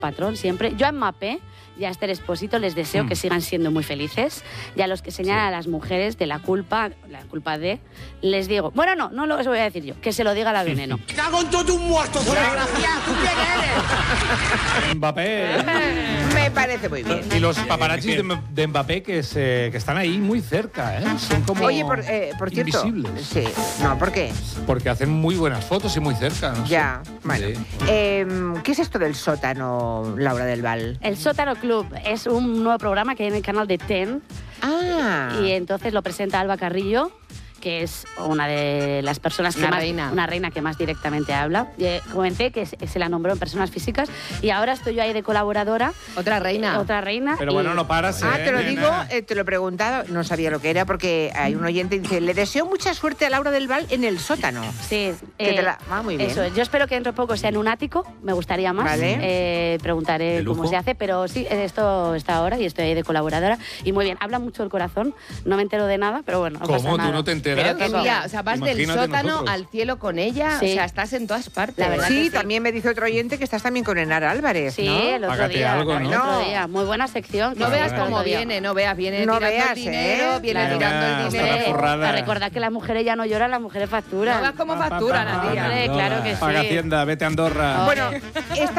patrón siempre. Yo a Mbappé y a Esther Expósito les deseo que sigan siendo muy felices. Y a los que señalan a las mujeres de la culpa de, les digo, bueno, no lo voy a decir yo, que se lo diga la Veneno. ¡Cago en todo un muerto! ¡Desgraciado! ¿Tú quién eres? Mbappé. Me parece muy bien. Y los paparazzis de Mbappé que están ahí muy cerca, ¿eh? Son como Oye, por cierto. invisibles. Sí. No, ¿por qué? Porque hacen muy buenas fotos y muy cerca, ¿no? Ya, bueno. Sí. ¿Qué es esto del sótano, Laura del Val? El Sótano Club es un nuevo programa que hay en el canal de TEN. Ah. Y entonces lo presenta Alba Carrillo, que es una de las personas que una reina que más directamente habla. Comenté que se la nombró en personas físicas y ahora estoy yo ahí de colaboradora. Otra reina. Pero bueno, no paras, te lo digo, te lo he preguntado, no sabía lo que era porque hay un oyente que dice, le deseo mucha suerte a Laura del Val en el sótano. Sí. Va muy bien. Eso, yo espero que dentro de poco sea en un ático, me gustaría más. Vale. Preguntaré cómo se hace, pero sí, esto está ahora y estoy ahí de colaboradora. Y muy bien, habla mucho el corazón, no me entero de nada, pero bueno, no pasa ¿Cómo? nada. ¿Tú no te enteras? Pero que mira, o sea, vas del Imagínate sótano nosotros. al cielo con ella, Sí. o sea, estás en todas partes. La verdad Sí, que también me dice otro oyente que estás también con Enara Álvarez, Sí, ¿no? el otro Págate día. algo, el ¿no? otro día. Muy buena sección. No que veas hicimos el cómo otro día. viene, viene No tirando veas, el dinero, viene Claro, tirando el hasta la dinero. zurrada. Para recordar que las mujeres ya no lloran, las mujeres facturan. No veas cómo facturan, Andrea. Hombre, claro que sí. Paga Hacienda, vete a Andorra. Bueno, está